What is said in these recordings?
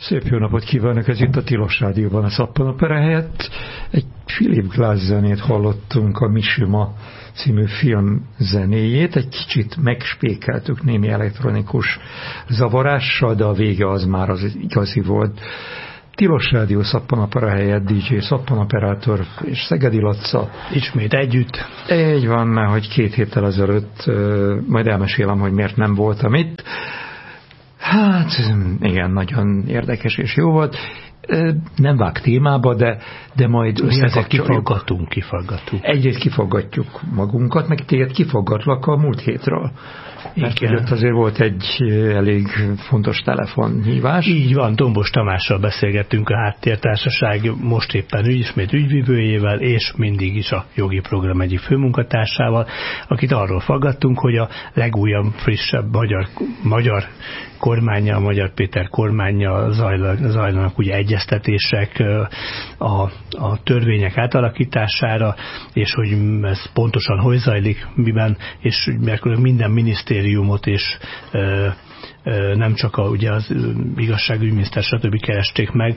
Szép jó napot kívánok, ez itt a Tilos Rádióban a Szappanopera helyett. Egy Philip Glass zenét hallottunk, a Mishima című film zenéjét. Egy kicsit megspékeltük némi elektronikus zavarással, de a vége az már az igazi volt. Tilos Rádió Szappanopera helyett DJ Szappanoperátor és Szegedi Laca. Ismét együtt. Így van, mert hogy 2 héttel ezelőtt, majd elmesélem, hogy miért nem voltam itt. Hát, igen, nagyon érdekes és jó volt. Nem vág témába, de majd kifaggatunk. Egyrészt kifaggatjuk magunkat, meg téged kifaggatlak a múlt hétről. Mert ott azért volt egy elég fontos telefonhívás. Így van, Dombos Tamással beszélgettünk, a Háttértársaság most éppen ismét ügyvivőjével, és mindig is a jogi program egyik főmunkatársával, akit arról faggattunk, hogy a legújabb, frissebb magyar kormánnyal, Magyar Péter kormánnyal zajlanak ugye egyeztetések a törvények átalakítására, és hogy ez pontosan hogy zajlik, miben, és minden minisztériumot és nem csak ugye az igazságügyminiszter stb. Keresték meg,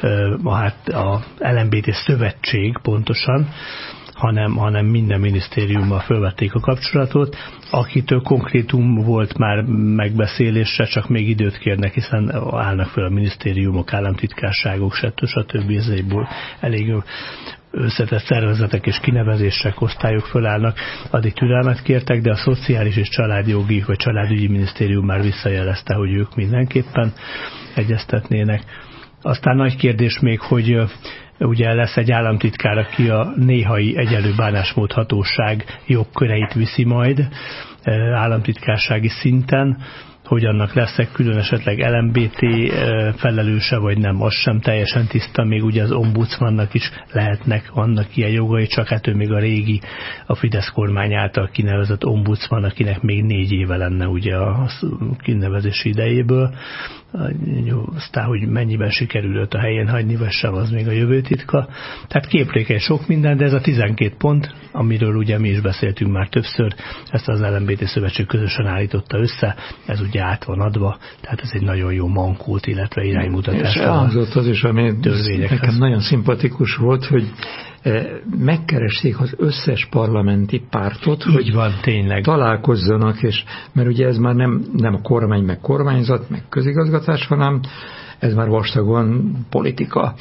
a LMBT szövetség pontosan, hanem minden minisztériummal fölvették a kapcsolatot, akitől konkrétum volt már megbeszélésre, csak még időt kérnek, hiszen állnak föl a minisztériumok, államtitkárságok, stb. Ezéből elég összetett szervezetek és kinevezések, osztályok fölállnak, addig türelmet kértek, de a Szociális és Családjogi vagy Családügyi Minisztérium már visszajelezte, hogy ők mindenképpen egyeztetnének. Aztán nagy kérdés még, hogy ugye lesz egy államtitkár, aki a néhai egyenlő bánásmódhatóság jogköreit viszi majd államtitkársági szinten, hogy annak lesz-e külön esetleg LMBT felelőse, vagy nem, az sem teljesen tiszta, még ugye az ombudsmannak is vannak ilyen jogai, csak hát ő még a régi, a Fidesz kormány által kinevezett ombudsman, akinek még 4 éve lenne ugye a kinevezési idejéből. Aztán, hogy mennyiben sikerül őt a helyén hagyni, vagy sem, az még a jövő titka. Tehát képlékeny sok minden, de ez a 12 pont, amiről ugye mi is beszéltünk már többször, ezt az LMBT szövetség közösen állította össze, ez ugye át van adva, tehát ez egy nagyon jó mankót, illetve iránymutatást. És elhangzott az is, ami nekem nagyon szimpatikus volt, hogy megkeresték az összes parlamenti pártot, így hogy van, tényleg találkozzanak, és, mert ugye ez már nem a kormány, meg kormányzat, meg közigazgatás, hanem ez már vastagon politika.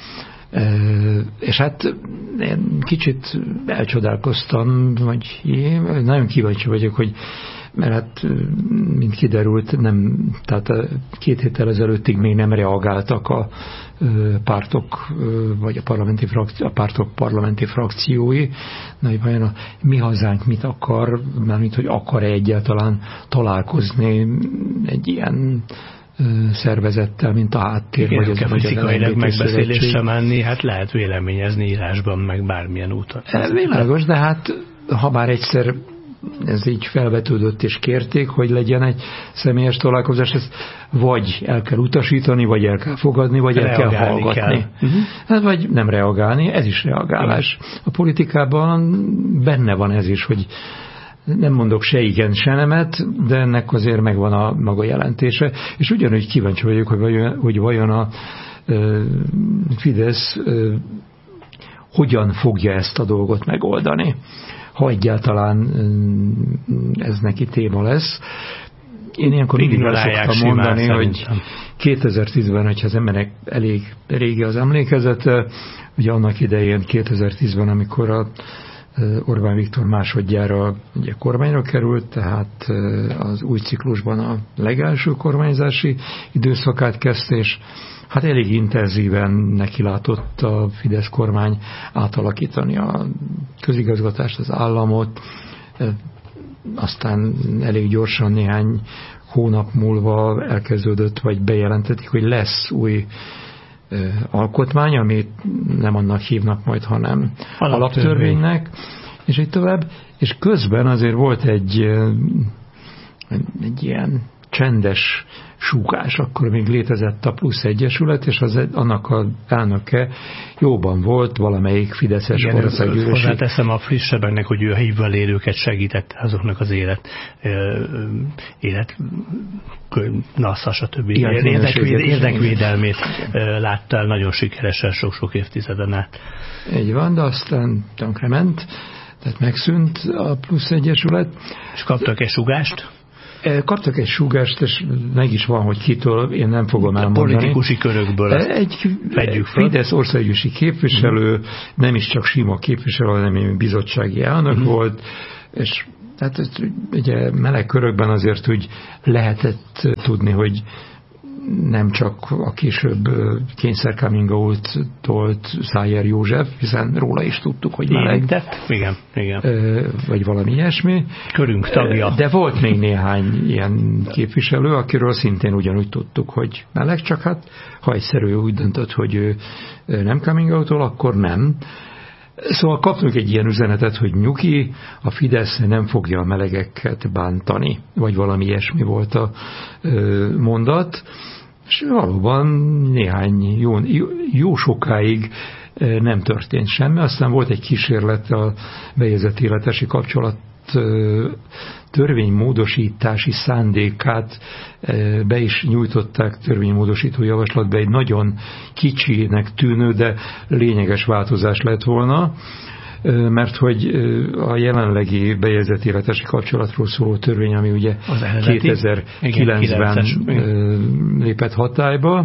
És hát én kicsit elcsodálkoztam, vagy nagyon kíváncsi vagyok, hogy mert hát, mint kiderült, tehát 2 héttel ezelőttig még nem reagáltak a pártok, vagy a pártok parlamenti frakciói. Na, vajon a Mi Hazánk mit akar, mármint, hogy akar-e egyáltalán találkozni egy ilyen szervezettel, mint a Háttér, igen, vagy az fizikailag megbeszélésre menni, hát lehet véleményezni írásban, meg bármilyen úton. Világos, de hát ha bár egyszer ez így felvetődött és kérték, hogy legyen egy személyes találkozás, ezt vagy el kell utasítani, vagy el kell fogadni, vagy el kell hallgatni. Hát, vagy nem reagálni, ez is reagálás. A politikában benne van ez is, hogy nem mondok se igen, se nemet, de ennek azért megvan a maga jelentése. És ugyanúgy kíváncsi vagyok, hogy vajon a Fidesz hogyan fogja ezt a dolgot megoldani, ha egyáltalán ez neki téma lesz. Én ilyenkor mindig el szoktam mondani, hogy 2010-ben, hogyha az emberek elég régi az emlékezete, ugye annak idején 2010-ben, amikor a Orbán Viktor másodjára ugye kormányra került, tehát az új ciklusban a legelső kormányzási időszakát kezdte, és hát elég intenzíven nekilátott a Fidesz kormány átalakítani a közigazgatást, az államot, aztán elég gyorsan néhány hónap múlva elkezdődött, vagy bejelentették, hogy lesz új alkotmány, amit nem annak hívnak majd, hanem alaptörvénynek, és így tovább. És közben azért volt egy ilyen csendes súgás. Akkor még létezett a Plusz Egyesület, és annak az elnöke jóban volt valamelyik fideszes országgyűlési. Hozzáteszem a frissebbeknek, hogy ő a HIV-vel élőket segítette, azoknak az stb. Érdekvédelmét látta el nagyon sikeresen sok-sok évtizeden át. Így van, de aztán tönkrement, tehát megszűnt a Plusz Egyesület. És kaptak egy sugást? Kaptak egy sugást, és meg is van, hogy kitől, én nem fogom elmondani. Politikusi körökből egy Fidesz országgyűlési képviselő, nem is csak sima képviselő, hanem bizottsági elnök volt, és tehát ugye meleg körökben azért úgy lehetett tudni, hogy nem csak a később kényszer coming out-tolt Szájer József, hiszen róla is tudtuk, hogy meleg. Igen. Vagy valami ilyesmi. Körünk tagja. De volt még néhány ilyen képviselő, akiről szintén ugyanúgy tudtuk, hogy meleg, csak hát ha egyszerű úgy döntött, hogy ő nem coming out-tól, akkor nem. Szóval kaptunk egy ilyen üzenetet, hogy nyugi, a Fidesz nem fogja a melegeket bántani, vagy valami ilyesmi volt a mondat, és valóban néhány jó sokáig nem történt semmi. Aztán volt egy kísérlet a bejegyzett életesi kapcsolat törvénymódosítási szándékát be is nyújtották törvénymódosító javaslatba, egy nagyon kicsinek tűnő, de lényeges változás lett volna, mert hogy a jelenlegi bejegyzett életesi kapcsolatról szóló törvény, ami ugye 2009-ben lépett hatályba,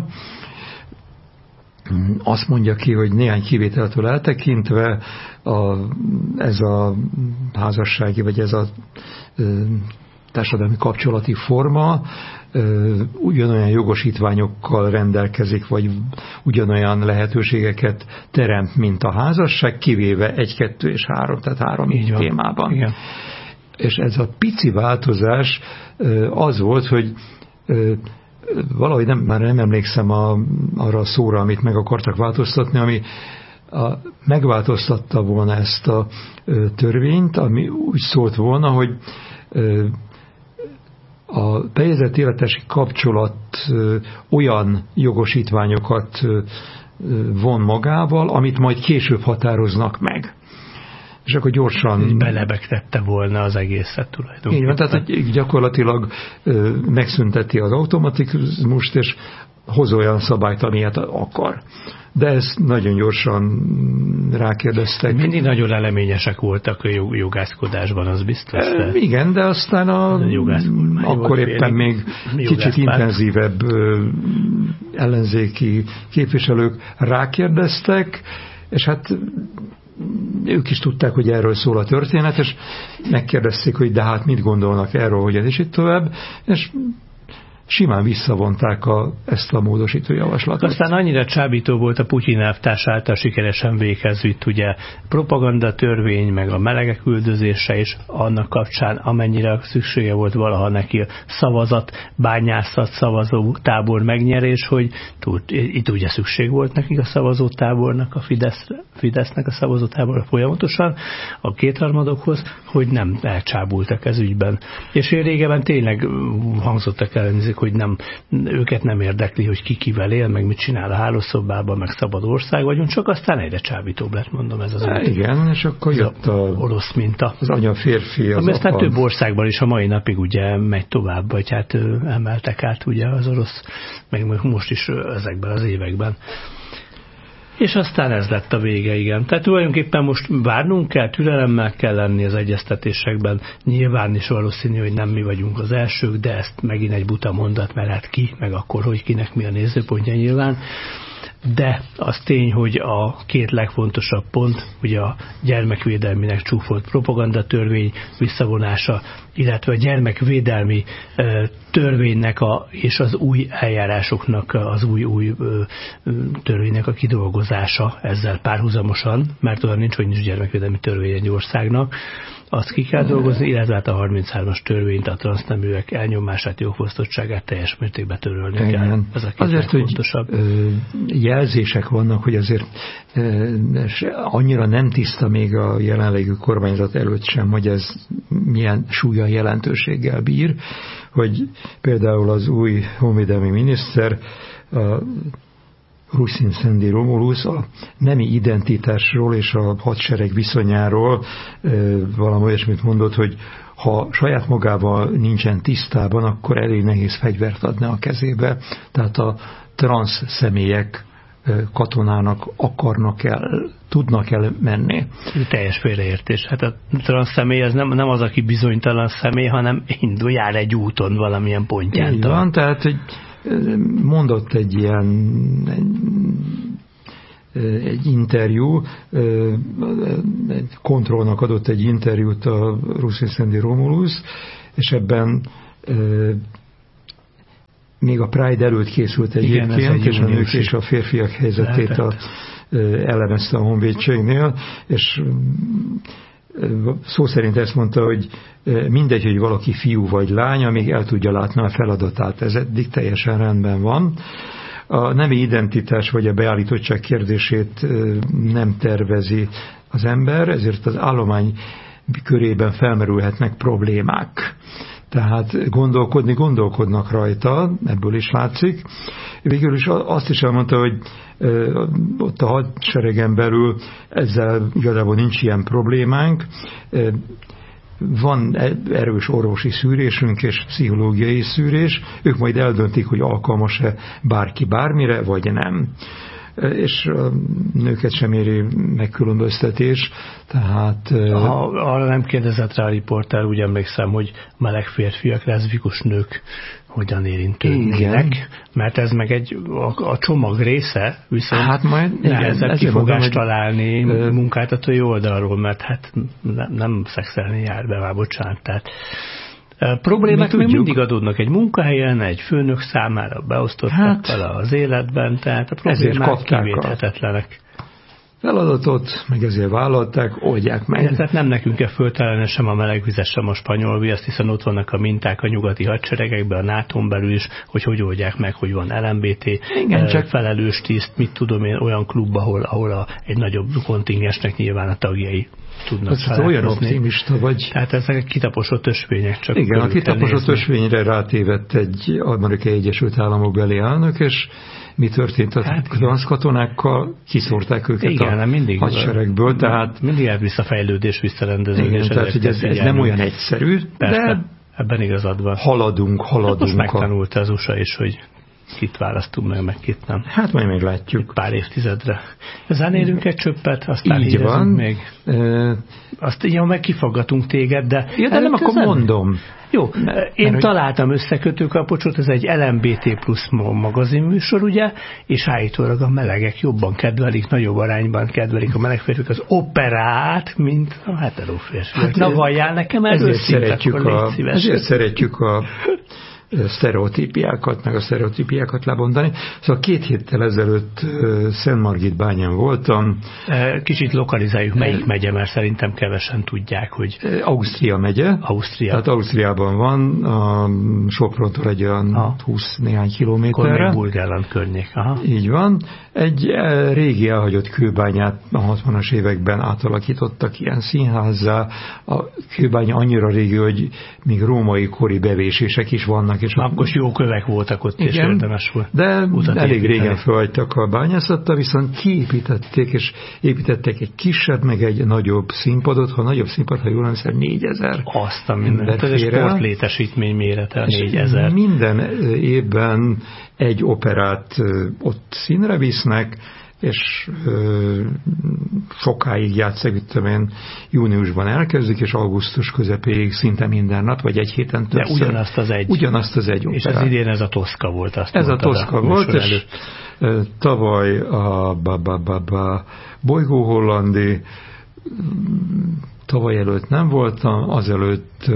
azt mondja ki, hogy néhány kivételtől eltekintve ez a házassági, vagy ez a társadalmi kapcsolati forma ugyanolyan jogosítványokkal rendelkezik, vagy ugyanolyan lehetőségeket teremt, mint a házasság, kivéve 1, 2 és 3, tehát 3 témában. Igen. És ez a pici változás az volt, hogy valahogy már nem emlékszem arra a szóra, amit meg akartak változtatni, ami megváltoztatta volna ezt a törvényt, ami úgy szólt volna, hogy a bejegyzett életesi kapcsolat olyan jogosítványokat von magával, amit majd később határoznak meg. És akkor gyorsan... Belebegtette volna az egészet tulajdonképpen. Így van, tehát gyakorlatilag megszünteti az automatizmust, és hoz olyan szabályt, amilyet akar. De ezt nagyon gyorsan rákérdeztek. Mindig nagyon eleményesek voltak a jogászkodásban, az biztos. Igen, de aztán akkor éppen még kicsit intenzívebb ellenzéki képviselők rákérdeztek, és hát ők is tudták, hogy erről szól a történet, és megkérdezték, hogy de hát mit gondolnak erről, hogy ez is itt tovább, és simán visszavonták ezt a módosító javaslatot. Aztán annyira csábító volt a Putyin elvtárs által sikeresen véghez vitt ugye propagandatörvény, meg a melegek üldözése is annak kapcsán, amennyire szüksége volt valaha neki a szavazatbányászat, szavazótábor megnyerés, hogy itt ugye szükség volt nekik a szavazótábornak, a Fidesznek a szavazótáborra folyamatosan a kétharmadokhoz, hogy nem elcsábultak ez ügyben. És régebben tényleg hangzottak ellenzék, hogy őket nem érdekli, hogy ki kivel él, meg mit csinál a hálószobában, meg szabad ország vagyunk, csak aztán egyre csábítóbb lett, mondom, ez az igen, és akkor jött orosz minta. Az anya-férfi, az aztán több országban is a mai napig ugye megy tovább, vagy hát emeltek át ugye az orosz, meg most is ezekben az években. És aztán ez lett a vége, igen. Tehát tulajdonképpen most várnunk kell, türelemmel kell lenni az egyeztetésekben. Nyilván is valószínű, hogy nem mi vagyunk az elsők, de ezt megint egy buta mondat, mert hát ki, meg akkor, hogy kinek mi a nézőpontja nyilván. De az tény, hogy a két legfontosabb pont, ugye a gyermekvédelminek csúfolt propagandatörvény visszavonása, illetve a gyermekvédelmi törvénynek és az új eljárásoknak, az új törvénynek a kidolgozása ezzel párhuzamosan, mert olyan nincs, hogy nincs gyermekvédelmi törvény egy országnak. azt ki kell dolgozni, illetve a 33-as törvényt, a transzneműek elnyomását, jogfosztottságát teljes mértékben törölni kell. Ez a azért, legfontosabb. Jelzések vannak, hogy azért annyira nem tiszta még a jelenlegi kormányzat előtt sem, hogy ez milyen súlya jelentőséggel bír, hogy például az új honvédelmi miniszter, Russin Szendi Romulus a nemi identitásról és a hadsereg viszonyáról valami olyasmit mondott, hogy ha saját magával nincsen tisztában, akkor elég nehéz fegyvert adni a kezébe. Tehát a transz személyek katonának tudnak el menni. Teljes félreértés. Hát a transz személy az nem az, aki bizonytalan személy, hanem jár egy úton valamilyen pontján. Így van, tehát hogy mondott egy interjú, egy kontrollnak adott egy interjút a Russin Szendi Romulus, és ebben még a Pride előtt készült egyébként, és a nők és a férfiak helyzetét elemezte a honvédségnél, és szó szerint ezt mondta, hogy mindegy, hogy valaki fiú vagy lány, amíg el tudja látni a feladatát. Ez eddig teljesen rendben van. A nemi identitás vagy a beállítottság kérdését nem tervezi az ember, ezért az állomány körében felmerülhetnek problémák. Tehát gondolkodnak rajta, ebből is látszik. Végül is azt is elmondta, hogy ott a hadseregen belül ezzel igazából nincs ilyen problémánk. Van erős orvosi szűrésünk és pszichológiai szűrés, ők majd eldöntik, hogy alkalmas-e bárki bármire, vagy nem. És a nőket sem éri megkülönböztetés, tehát... Arra nem kérdezett rá a riporter, úgy emlékszem, hogy meleg férfiak, leszbikus nők hogyan érintődnek, mert ez meg a csomag része, viszont hát majd nehezebb kifogást találni munkáltatói oldalról, mert hát nem szexelni jár be, már bocsánat, tehát problémák még mindig adódnak egy munkahelyen, egy főnök számára beosztottak vele az életben, tehát a problémák kivéthetetlenek. Feladatot, meg ezért vállalták, oldják meg. Tehát nem nekünk kell föltalálni sem a melegvizet, sem a spanyol viaszt, hiszen ott vannak a minták a nyugati hadseregekben, a NATO-n belül is, hogy oldják meg, hogy van LMBT, csak felelős tiszt, mit tudom én, olyan klub, ahol egy nagyobb kontingensnek nyilván a tagjai tudnak felállkozni. Olyan optimista vagy. Tehát ezek kitaposott ösvények. Csak igen, a kitaposott ösvényre rátévett egy Amerikai Egyesült Államok beli elnök, és mi történt a transzkatonákkal? Kiszórták őket a hadseregből. Tehát mindig elvisszafejlődés, visszarendezés. Igen, tehát hogy ez nem olyan egyszerű, persze, de ebben igazad van. Haladunk. Most megtanult az USA is, hogy kit választunk meg kit nem. Hát majd meglátjuk. Pár évtizedre. Ezen érünk egy csöppet, aztán így van. Még. Azt így, meg kifaggatunk téged, de... Ja, de nem, akkor mondom. Jó, én találtam összekötőkapocsot, ez egy LMBT plusz magazinműsor, ugye, és állítólag a melegek jobban kedvelik, nagyobb arányban kedvelik a meleg férfiak az operát, mint a hetero férfiak. Hát na, valljál nekem ezért szeretjük a sztereotípiákat, meg a sztereotípiákat lebontani. Szóval 2 héttel ezelőtt Szentmargit-bányán voltam. Kicsit lokalizáljuk, melyik megye, mert szerintem kevesen tudják, hogy... Ausztria megye. Tehát Ausztriában van, a Soprontól egy olyan 20 néhány kilométerre. Akkor még Burgenland környék. Aha. Így van. Egy régi elhagyott kőbányát a 60-as években átalakítottak ilyen színházzá. A kőbánya annyira régi, hogy még római kori bevésések is vannak. És akkor jó kövek voltak ott, igen, és érdemes volt. De elég régen felhagytak a bányászattal, viszont kiépítették, és építettek egy kisebb, meg egy nagyobb színpadot. Ha nagyobb színpad, ha jól emlékszem, 4000 azt a mindent. Ez egy sportlétesítmény mérete, 4000. Minden évben egy operát ott színre visznek, és sokáig játszik, júniusban elkezdik, és augusztus közepéig szinte minden nap, vagy egy héten többször. De ugyanazt az egy operát. És az idén ez a Toszka volt. Ez a Toszka volt, és tavaly a Bolygó Hollandi, tavaly előtt nem voltam, azelőtt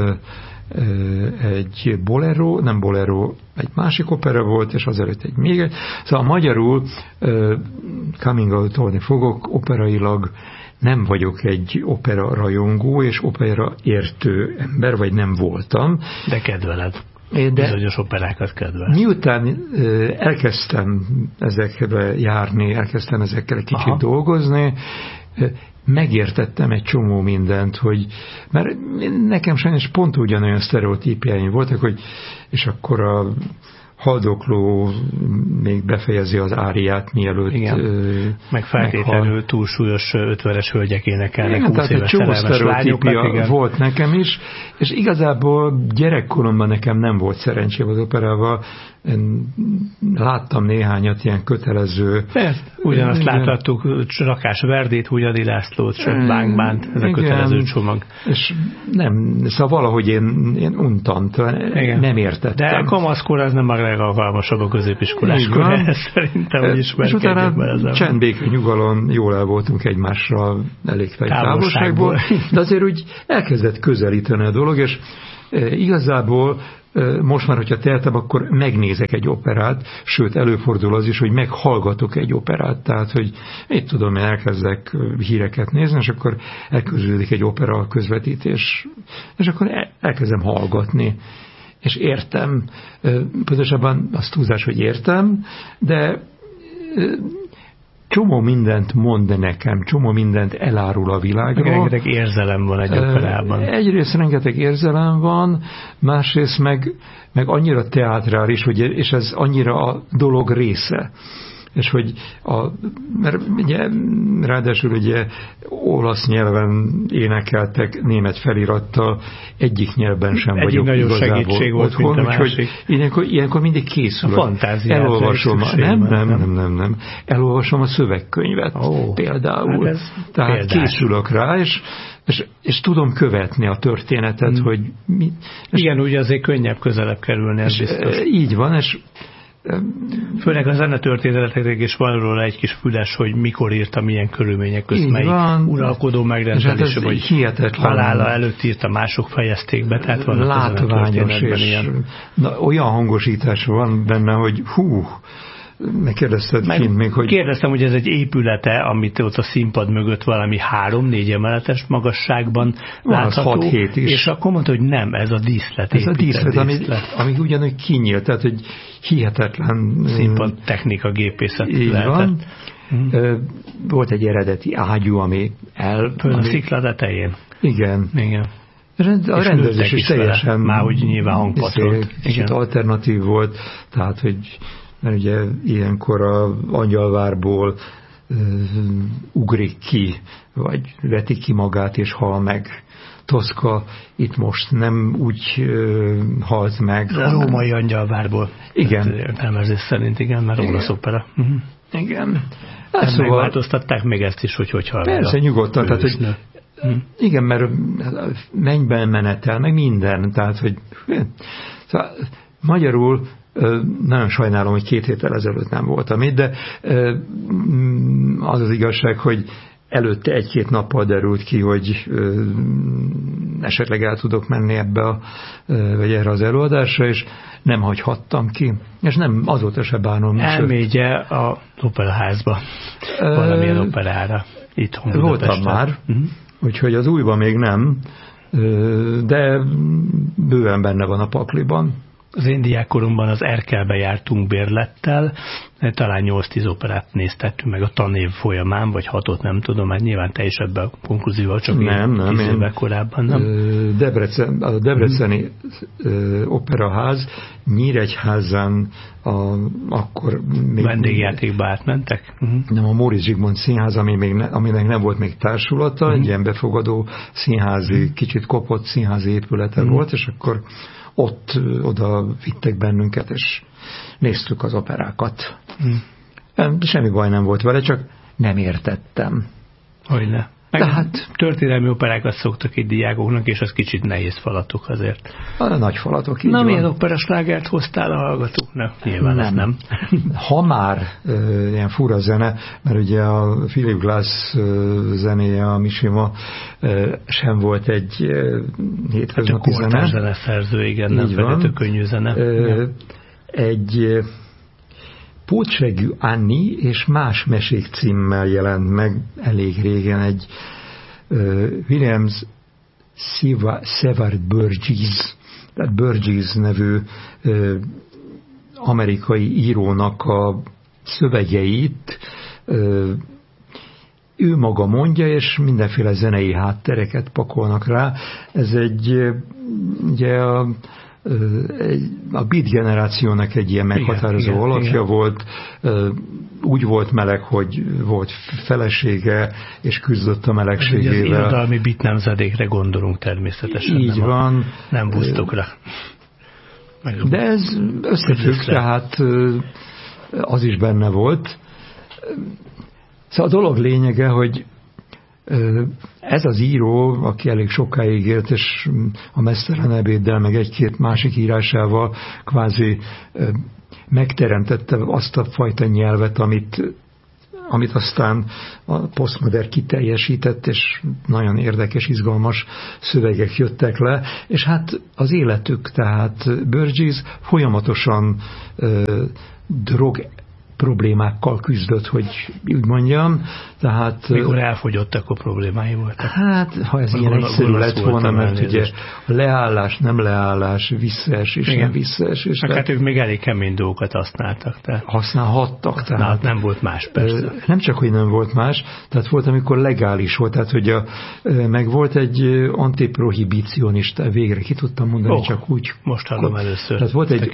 egy bolero, egy másik opera volt, és azelőtt egy még egy. Szóval magyarul coming out-olni fogok, operailag nem vagyok egy opera rajongó és opera értő ember, vagy nem voltam. De kedveled. Bizonyos operákat kedvel. Miután elkezdtem ezekre járni, elkezdtem ezekkel egy kicsit dolgozni, megértettem egy csomó mindent, mert nekem sajnos pont ugyanolyan sztereotípiáim voltak, hogy és akkor a haldokló még befejezi az áriát, mielőtt meg feltétlenül túlsúlyos 50-es hölgyek énekelnek 20 éves szerelmes lányokat. Volt nekem is, és igazából gyerekkoromban nekem nem volt szerencsém az operával. Én láttam néhányat ilyen kötelező. Ugyanazt láthattuk, Rakás Verdét, Hunyadi Lászlót, Bánk-Bánt, ez a kötelező csomag. És nem, szóval valahogy én untam, nem értettem. De kamaszkor az nem a legalkalmasabb a középiskolás kor, szerintem, hogy ismerkedjük be ezzel. És utána csendbékű nyugalon jól el voltunk egymásra elég távolságból, de azért úgy elkezdett közelíteni a dolog, és igazából most már, hogyha tehetem, akkor megnézek egy operát, sőt, előfordul az is, hogy meghallgatok egy operát, tehát, hogy mit tudom, én elkezdek híreket nézni, és akkor elközlődik egy opera közvetítés, és akkor elkezdem hallgatni. És értem, pontosabban az túlzás, hogy értem, de csomó mindent mond nekem, csomó mindent elárul a világról. Rengeteg érzelem van egy operában. Egyrészt rengeteg érzelem van, másrészt meg annyira teátrális, és ez annyira a dolog része. És hogy mert ugye, ráadásul ugye olasz nyelven énekeltek német felirattal, egyik nyelven sem vagyok igazából otthon, úgyhogy ilyenkor mindig készülök. A fantáziát. Elolvasom. Nem. Elolvasom a szövegkönyvet például. Tehát készülök rá, és tudom követni a történetet, hogy mi. Igen, ugye azért könnyebb közelebb kerülni, ez biztos. Így van, és főleg a zenetörténeteknek is van róla egy kis füles, hogy mikor írta, milyen körülmények között, melyik uralkodó megrendelés, vagy halála előtt írta, mások fejezték be, tehát van látványos, és olyan hangosítás van benne, hogy megkérdezted kint még, hogy... Kérdeztem, hogy ez egy épülete, amit ott a színpad mögött valami 3-4 emeletes magasságban látható. 6-7 is. És akkor mondta, hogy nem, ez a díszlet. Ez a díszlet, ami ugyanúgy kinyílt, tehát hogy hihetetlen... Színpad technika, gépészet lehetett. Van. Volt egy eredeti ágyú, ami a szikla tetején. Igen. A rendezés is teljesen... Már úgy nyilván hangpatrolt. Kicsit alternatív volt, tehát hogy mert ugye ilyenkor a Angyalvárból ugrik ki, vagy veti ki magát és hal meg. Toszka itt most nem úgy halt meg. De a római Angyalvárból. Igen. Értelmezés szerint, igen, mert olasz opera. Igen. Szóval megváltoztatták még ezt is, hogy hal meg. Persze, nyugodtan. Tehát, hogy igen, mert mennyben menetel, meg minden. Tehát, hogy szóval, magyarul nagyon sajnálom, hogy 2 héttel ezelőtt nem voltam itt, de az az igazság, hogy előtte 1-2 nappal derült ki, hogy esetleg el tudok menni vagy erre az előadásra, és nem hagyhattam ki. És nem, azóta se bánom. Elmégye az operaházba, valamilyen operára itthon. Voltam már, úgyhogy az újban még nem, de bőven benne van a pakliban. Az én diákkoromban az Erkelbe jártunk bérlettel, talán 8-10 operát néztettünk meg a tanév folyamán, vagy 6-ot, nem tudom, hát nyilván te is ebben a konklúzióval, csak 10 évvel korábban, nem? A Debreceni Operaház Nyíregyházán akkor még... Vendégjátékba átmentek? Nem, a Móricz Zsigmond Színház, aminek nem volt még társulata, egy ilyen befogadó színházi, kicsit kopott színházi épülete volt, és akkor oda vittek bennünket, és néztük az operákat. Semmi baj nem volt vele, csak nem értettem. Hogyne. Tehát történelmi operákat szoktak itt diákoknak, és az kicsit nehéz falatok azért. A nagy falatok, így van. Milyen operaslágert hoztál a hallgatóknak? Nyilván nem. Ha már ilyen fura zene, mert ugye a Philip Glass zenéje, a Mishima sem volt egy hétköznapi zene. Hát a zeneszerző, igen, nem feltétlenül könnyű zene. Egy Pótsegű Anni és más mesék címmel jelent meg elég régen egy William Seward Burgess, tehát Burgess nevű amerikai írónak a szövegeit ő maga mondja, és mindenféle zenei háttereket pakolnak rá. Ez ugye a beat generációnak egy ilyen meghatározó alapja volt. Úgy volt meleg, hogy volt felesége, és küzdött a melegségével. Az irodalmi beat nemzedékre gondolunk természetesen. Így van. Nem busztokra. De ez összefügg, tehát az is benne volt. Szóval a dolog lényege, hogy ez az író, aki elég sokáig élt, és a Mesztelen ebéddel, meg egy-két másik írásával kvázi megteremtette azt a fajta nyelvet, amit aztán a posztmodern kiteljesített, és nagyon érdekes, izgalmas szövegek jöttek le, és hát az életük, tehát Burgess folyamatosan drog problémákkal küzdött, hogy úgy mondjam. Tehát, mikor elfogyott, akkor problémái voltak. Hát, ha ez ilyen egyszerű lett volna, mert ugye a leállás, nem leállás, visszaesés, nem visszaesés. Hát ők még elég kemény dolgokat használtak. Használhattak. Tehát nem volt más, persze. Nem csak, hogy nem volt más, tehát volt, amikor legális volt, tehát hogy meg volt egy antiprohibicionista, végre ki tudtam mondani, csak úgy. Most hallom először. Tehát volt egy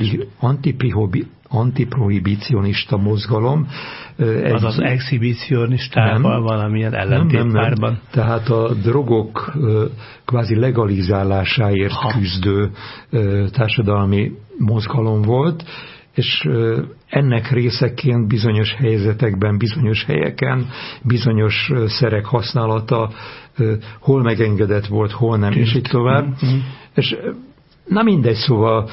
antiprohibicionista mozgalom. Az az exhibicionistával valamilyen ellentétpárban. Nem. Tehát a drogok kvázi legalizálásáért küzdő társadalmi mozgalom volt, és ennek részeként bizonyos helyzetekben, bizonyos helyeken, bizonyos szerek használata hol megengedett volt, hol nem, és így tovább. És na mindegy, szóval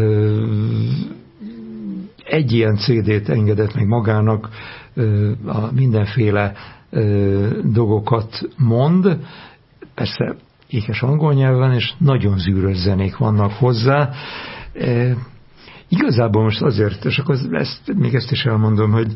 egy ilyen CD-t engedett meg magának, a mindenféle dolgokat mond, persze ékes angol nyelven, és nagyon zűrös zenék vannak hozzá. Igazából most azért, és akkor még ezt is elmondom, hogy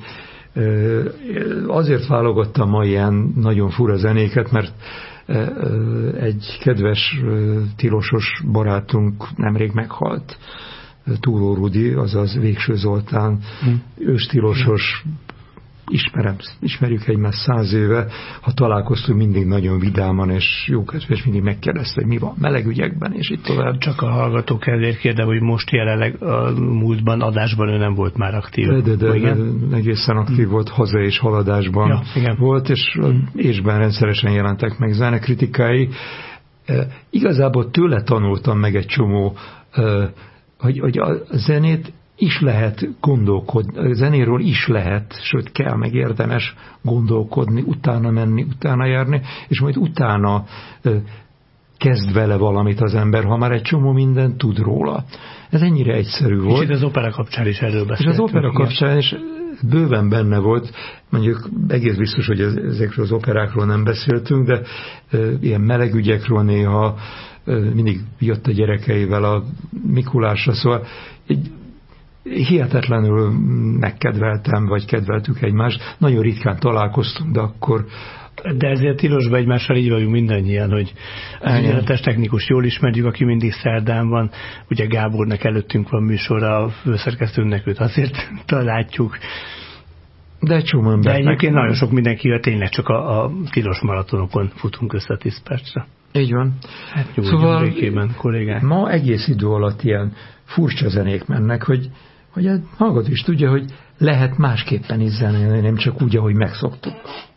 azért válogattam ma ilyen nagyon fura zenéket, mert egy kedves tilosos barátunk nemrég meghalt, Túló Rudi, azaz Végső Zoltán, őstilosos, ismerjük egymást 100 éve, ha találkoztunk, mindig nagyon vidáman és jókedves, mindig megkérdezte, hogy mi van melegügyekben, és itt tovább. Csak a hallgató kedvéért kérdem, hogy most jelenleg a múltban, adásban ő nem volt már aktív. De egészen aktív volt, haza és haladásban volt, és rendszeresen jelentek meg zenekritikái. Igazából tőle tanultam meg egy csomó, hogy a zenét is lehet gondolkodni, a zenéről is lehet, sőt kell, meg érdemes gondolkodni, utána menni, utána járni, és majd utána kezd vele valamit az ember, ha már egy csomó mindent tud róla. Ez ennyire egyszerű volt. És itt az opera kapcsán is erről beszéltünk. És az opera kapcsán is bőven benne volt, mondjuk egész biztos, hogy ezekről az operákról nem beszéltünk, de ilyen melegügyekről néha mindig jött a gyerekeivel a Mikulásra, szóval hihetetlenül megkedveltem, vagy kedveltük egymást. Nagyon ritkán találkoztunk, de akkor... De ezért tilosban egymással így vagyunk mindannyian, hogy az ügyeletes technikus jól ismerjük, aki mindig szerdán van. Ugye Gábornak előttünk van műsora, a főszerkesztőnek őt azért látjuk. De egyébként nagyon sok mindenkivel tényleg csak a tilos maratonokon futunk össze 10 percre. Így van. Hát szóval békében, kollégák. Ma egész idő alatt ilyen furcsa zenék mennek, hogy a hallgató is tudja, hogy lehet másképpen is zenélni, nem csak úgy, ahogy megszoktuk.